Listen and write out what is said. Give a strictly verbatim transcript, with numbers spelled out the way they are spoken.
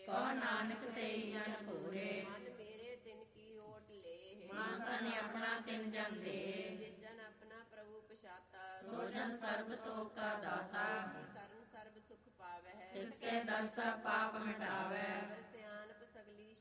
ਕਹੋ ਨਾਨਕ ਸਈ ਜਨ ਪੂਰੇ। ਮਨ ਮੇਰੇ ਤਿਨ ਕੀ ਓਟ ਲੇ, ਮਨ ਤਨ ਆਪਣਾ ਤਿਨ ਜਨ ਦੇ। ਜਿਸ ਜਨ ਆਪਣਾ ਪ੍ਰਭੂ ਪਛਾਤਾ, ਸੋ ਜਨ ਸਰਬ ਤੋਕ ਕਾ ਦਾਤਾ। ਸਰਨ ਸਰਬ ਸੁਖ ਪਾਵੈ, ਤਿਸਕੇ ਦਰਸਾ ਪਾਪ ਮਿਟਾਵੈ।